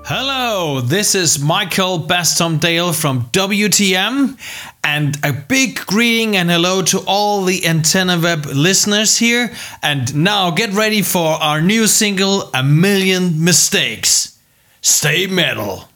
Hello, this is Michael Bastomdale from WTM, and a big greeting and hello to all the Antenna Web listeners here. And now get ready for our new single, A Million Mistakes. Stay metal.